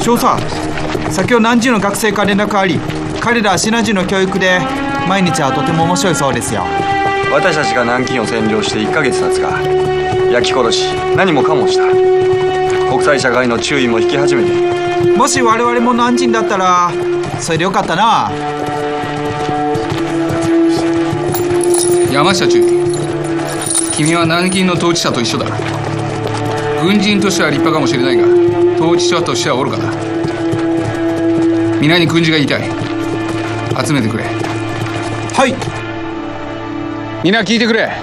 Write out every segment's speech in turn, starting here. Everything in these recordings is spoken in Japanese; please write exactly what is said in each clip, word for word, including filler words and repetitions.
少佐、先ほど何時の学生から連絡あり、彼らはシナ人の教育で毎日はとても面白いそうですよ。 私たちが南京を占領していっかげつ経つが、焼き殺し何もかもした。国際社会の注意も引き始めて。 もし我々も南京だったらそれでよかったな。 山下中、君は南京の統治者と一緒だ。軍人としては立派かもしれないが、統治者としては愚かだ。皆に訓示が言いたい。集めてくれ。 はい。 皆聞いてくれ。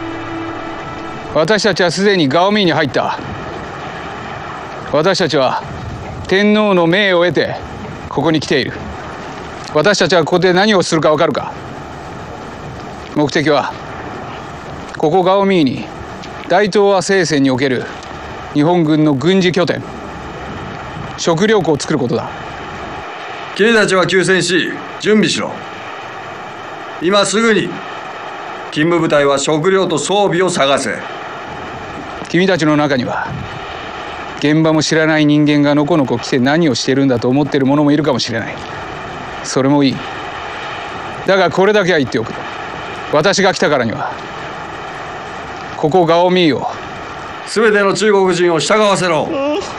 私たちはすでにガオミーに入った。私たちは天皇の命を得てここに来ている。私たちはここで何をするか分かるか。目的はここガオミーに大東亜聖戦における日本軍の軍事拠点、食糧庫を作ることだ。 君たちは休戦し準備しろ。今すぐに勤務部隊は食料と装備を探せ。 君たちの中には現場も知らない人間がのこのこ来て何をしてるんだと思ってる者もいるかもしれない。それもいい。だがこれだけは言っておく。私が来たからにはここガオミーを全ての中国人を従わせろ。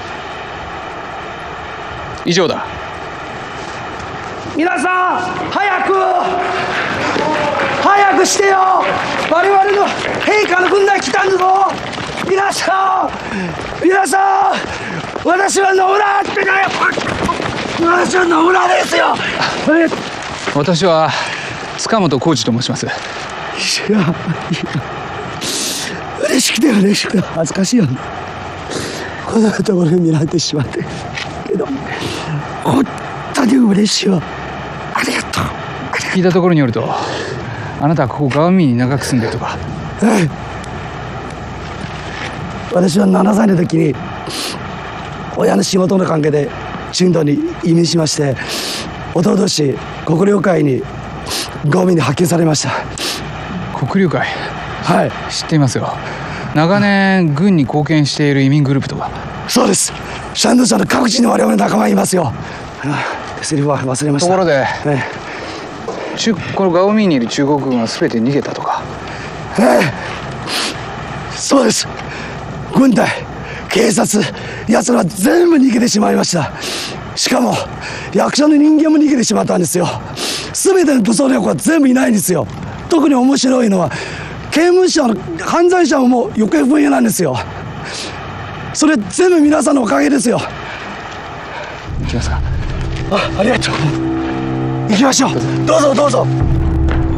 以上だ。 皆さん早く早くしてよ。我々の陛下の軍隊来たんだぞ。皆さん皆さん、私は野村ってね、私は野村ですよ。 私は塚本浩二と申します。いやいや、嬉しくて嬉しくて恥ずかしいよ。こんなところに見られてしまってけど本当に嬉しいわ。ありがとう。 聞いたところによると、あなたはここガオミーに長く住んでるとか。 ええ、私はななさいの時に親の仕事の関係で中東に移民しまして、おととし国領会にガオミーに派遣されました。 国領会？ はい、 知っていますよ。長年軍に貢献している移民グループとか。 そうです。山東省の各地に我々の仲間いますよ。セリフは忘れました。 ところで、 ええ、中このガオミーにいる中国軍は全て逃げたとか。 ええ、そうです。軍隊、警察、奴らは全部逃げてしまいました。しかも役所の人間も逃げてしまったんですよ。全ての武装力は全部いないんですよ。特に面白いのは刑務所の犯罪者ももう行方不明なんですよ。それ全部皆さんのおかげですよ。 行きますか。 あ、ありがとう。行きましょう。どうぞどうぞ。